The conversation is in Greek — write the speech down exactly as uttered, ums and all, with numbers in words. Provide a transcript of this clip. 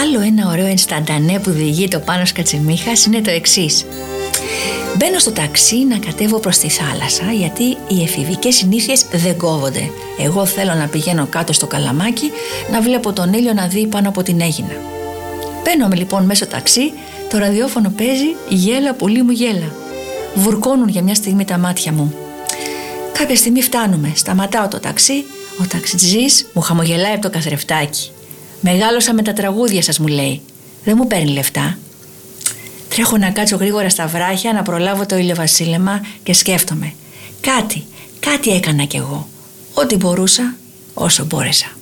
Άλλο ένα ωραίο ενσταντανέ που διηγείται ο Πάνος Κατσιμίχας είναι το εξής. Μπαίνω στο ταξί να κατέβω προς τη θάλασσα, γιατί οι εφηβικές συνήθειες δεν κόβονται. Εγώ θέλω να πηγαίνω κάτω στο Καλαμάκι, να βλέπω τον ήλιο να δει πάνω από την Αίγινα. Μπαίνομαι λοιπόν μέσα στο ταξί, το ραδιόφωνο παίζει «Γέλα πουλί μου γέλα». Βουρκώνουν για μια στιγμή τα μάτια μου. Κάποια στιγμή φτάνουμε, σταματάω το ταξί, ο ταξιτζής μου χαμογελάει από το καθρεφτάκι. «Μεγάλωσα με τα τραγούδια σας», μου λέει. «Δεν μου παίρνει λεφτά». Τρέχω να κάτσω γρήγορα στα βράχια, να προλάβω το ηλιοβασίλεμα και σκέφτομαι. Κάτι, κάτι έκανα κι εγώ. Ό,τι μπορούσα, όσο μπόρεσα.